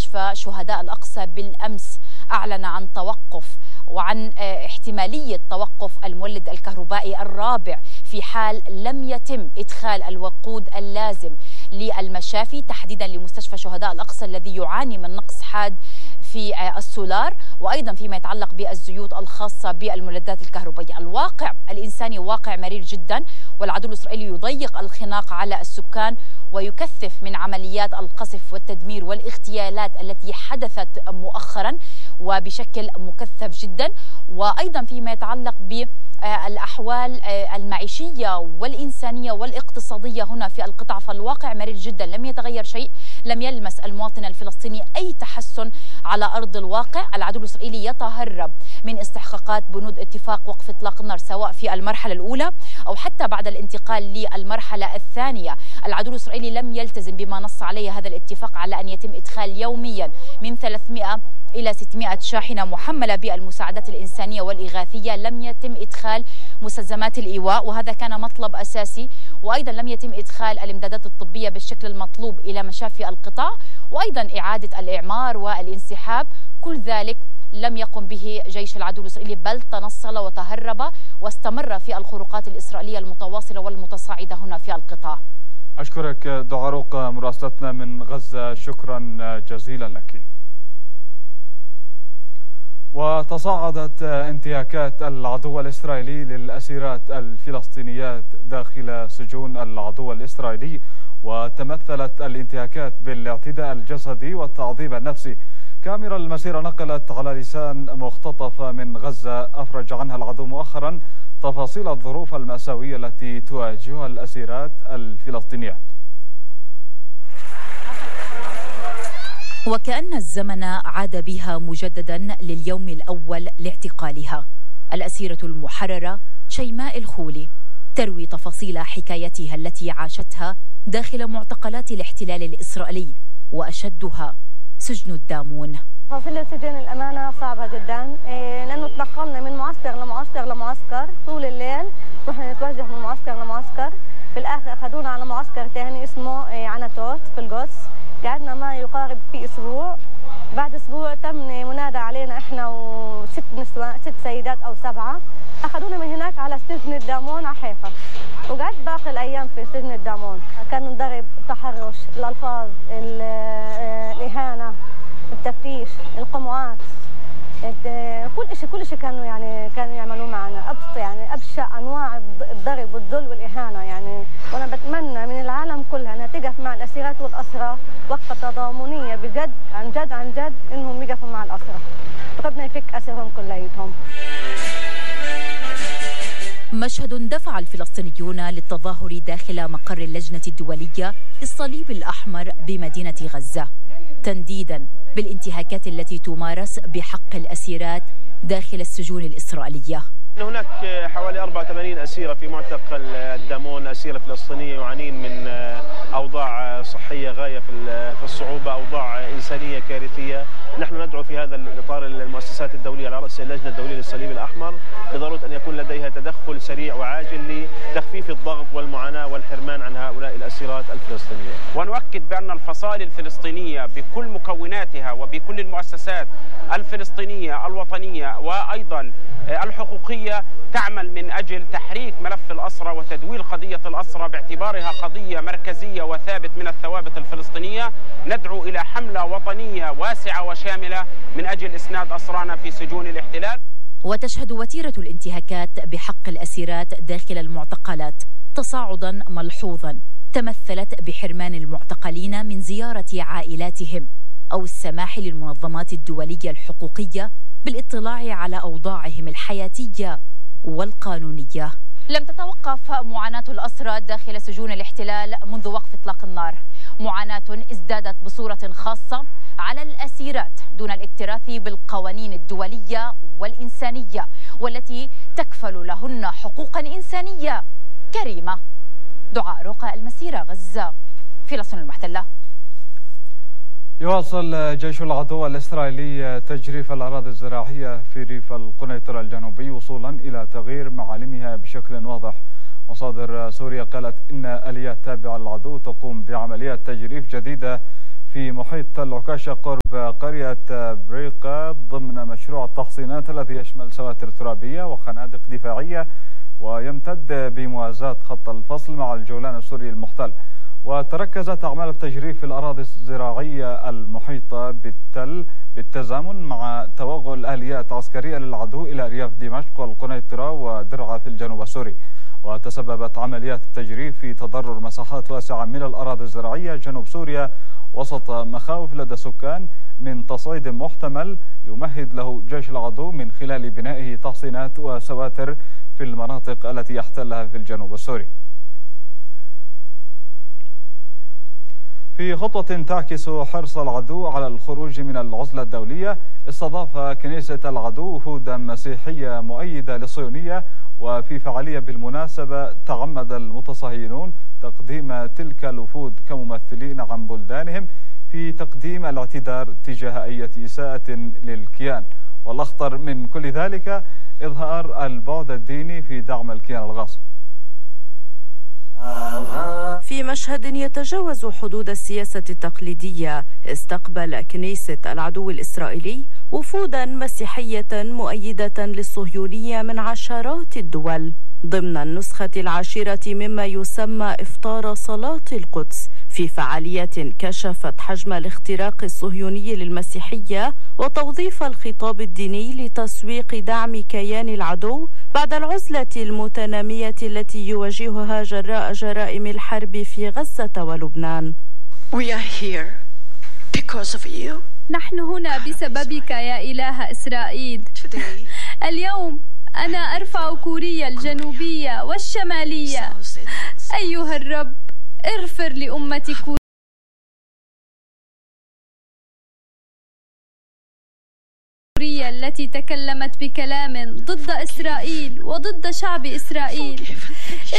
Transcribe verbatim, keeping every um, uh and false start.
مستشفى شهداء الأقصى بالأمس أعلن عن توقف وعن احتمالية توقف المولد الكهربائي الرابع في حال لم يتم إدخال الوقود اللازم للمشافي، تحديدا لمستشفى شهداء الأقصى الذي يعاني من نقص حاد في السولار، وأيضا فيما يتعلق بالزيوت الخاصة بالمولدات الكهربائية. الواقع الإنساني واقع مرير جدا، والعدو الإسرائيلي يضيق الخناق على السكان ويكثف من عمليات القصف والتدمير والاغتيالات التي حدثت مؤخرا وبشكل مكثف جدا. وأيضا فيما يتعلق بالأحوال المعيشية والإنسانية والاقتصادية هنا في القطاع، فالواقع مرير جدا، لم يتغير شيء، لم يلمس المواطن الفلسطيني أي تحسن على أرض الواقع. العدو الإسرائيلي يتهرب من استحقاقات بنود اتفاق وقف إطلاق النار سواء في المرحلة الأولى أو حتى بعد الانتقال للمرحلة الثانية. العدو الإسرائيلي لم يلتزم بما نص عليه هذا الاتفاق على أن يتم إدخال يوميا من ثلاثمئة إلى ستمئة شاحنة محملة بالمساعدات الإنسانية والإغاثية، لم يتم إدخال مستلزمات الإيواء وهذا كان مطلب أساسي، وأيضا لم يتم إدخال الإمدادات الطبية بالشكل المطلوب إلى مشافي القطاع، وأيضا إعادة الإعمار والانسحاب. كل ذلك لم يقم به جيش العدو الإسرائيلي، بل تنصل وتهرب واستمر في الخروقات الإسرائيلية المتواصلة والمتصاعدة هنا في القطاع. أشكرك دعاروق مراسلتنا من غزة، شكرا جزيلا لك. وتصاعدت انتهاكات العدو الإسرائيلي للأسيرات الفلسطينيات داخل سجون العدو الإسرائيلي، وتمثلت الانتهاكات بالاعتداء الجسدي والتعذيب النفسي. كاميرا المسيرة نقلت على لسان مختطفة من غزة أفرج عنها العدو مؤخرا تفاصيل الظروف المأساوية التي تواجهها الأسيرات الفلسطينيات. وكأن الزمن عاد بها مجددا لليوم الأول لاعتقالها. الأسيرة المحررة شيماء الخولي تروي تفاصيل حكايتها التي عاشتها داخل معتقلات الاحتلال الإسرائيلي، وأشدها سجن الدامون. تفاصيل سجن الأمانة صعبة جدا، لأنه تنقلنا من معسكر لمعسكر لمعسكر طول الليل، رحنا نتوجه من معسكر لمعسكر، في الآخر أخذونا على معسكر ثاني اسمه عناتوت في القدس، قعدنا ما يقارب في أسبوع. بعد أسبوع تم منادى علينا إحنا وست نسوان ست سيدات أو سبعة، أخذونا من هناك على سجن الدامون على حيفا، وقعدت باقي الأيام في سجن الدامون. كان نضرب تحرش، الألفاظ، الإهانة، التفتيش، القمعات، كل شيء كل شيء كانوا يعني كانوا يعملوه معنا، أبسط يعني أبشع أنواع الضرب والذل والإهانة يعني. وأنا بتمنى من العالم كلها أنها تقف مع الأسيرات والأسرى وقفة تضامنية بجد عن جد عن جد، إنهم يقفوا مع الأسرى، ربنا يفك أسرهم كليتهم. مشهد دفع الفلسطينيون للتظاهر داخل مقر اللجنة الدولية للصليب الأحمر بمدينة غزة، تنديدا بالانتهاكات التي تمارس بحق الأسيرات داخل السجون الإسرائيلية. هناك حوالي أربعة وثمانين أسيرة في معتقل الدامون، أسيرة فلسطينية يعانين من أوضاع صحية غاية في الصعوبة، أوضاع إنسانية كارثية. نحن ندعو في هذا الإطار المؤسسات الدولية على رأس اللجنة الدولية للصليب الأحمر بضرورة أن يكون لديها تدخل سريع وعاجل لتخفيف الضغط والمعاناة والحرمان عن هؤلاء الأسيرات الفلسطينية. ونؤكد بأن الفصائل الفلسطينية بكل مكوناتها وبكل المؤسسات الفلسطينية الوطنية وأيضا الحقوقية تعمل من أجل تحريك ملف الأسرى وتدويل قضية الأسرى باعتبارها قضية مركزية وثابت من الثوابت الفلسطينية. ندعو إلى حملة وطنية واسعة وشاملة من أجل إسناد أسرانا في سجون الاحتلال. وتشهد وتيرة الانتهاكات بحق الأسيرات داخل المعتقلات تصاعدا ملحوظا تمثلت بحرمان المعتقلين من زيارة عائلاتهم أو السماح للمنظمات الدولية الحقوقية بالاطلاع على أوضاعهم الحياتية والقانونية. لم تتوقف معاناة الأسرى داخل سجون الاحتلال منذ وقف إطلاق النار، معاناة ازدادت بصورة خاصة على الأسيرات دون الاكتراث بالقوانين الدولية والإنسانية والتي تكفل لهن حقوقا إنسانية كريمة. دعاروق المسيرة، غزة، فلسطين المحتلة. يواصل جيش العدو الإسرائيلي تجريف الأراضي الزراعية في ريف القنيطرة الجنوبي وصولا إلى تغيير معالمها بشكل واضح. مصادر سوريا قالت إن آليات تابعة للعدو تقوم بعمليات تجريف جديدة في محيط تل عكاشة قرب قرية بريقة ضمن مشروع التحصينات الذي يشمل سواتر ترابية وخنادق دفاعية ويمتد بموازاة خط الفصل مع الجولان السوري المحتل. وتركزت أعمال التجريف في الأراضي الزراعية المحيطة بالتل بالتزامن مع توغل آليات عسكرية للعدو إلى أرياف دمشق والقنيطرة ودرعا في الجنوب السوري. وتسببت عمليات التجريف في تضرر مساحات واسعة من الأراضي الزراعية جنوب سوريا وسط مخاوف لدى السكان من تصعيد محتمل يمهد له جيش العدو من خلال بنائه تحصينات وسواتر في المناطق التي يحتلها في الجنوب السوري. في خطوة تعكس حرص العدو على الخروج من العزلة الدولية، استضاف كنيسة العدو وفودا مسيحية مؤيدة للصهيونية، وفي فعالية بالمناسبة تعمد المتصهينون تقديم تلك الوفود كممثلين عن بلدانهم في تقديم الاعتذار تجاه أي إساءة للكيان. والأخطر من كل ذلك إظهار البعد الديني في دعم الكيان الغاصب. في مشهد يتجاوز حدود السياسة التقليدية، استقبل كنيسة العدو الإسرائيلي وفودا مسيحية مؤيدة للصهيونية من عشرات الدول ضمن النسخة العاشرة مما يسمى إفطار صلاة القدس، في فعالية كشفت حجم الاختراق الصهيوني للمسيحية وتوظيف الخطاب الديني لتسويق دعم كيان العدو بعد العزلة المتنامية التي يواجهها جراء جرائم الحرب في غزة ولبنان. We are here because of you. نحن هنا بسببك يا إله إسرائيل. اليوم أنا أرفع كوريا الجنوبية والشمالية. أيها الرب اغفر لأمة كوريا التي تكلمت بكلام ضد إسرائيل وضد شعب إسرائيل.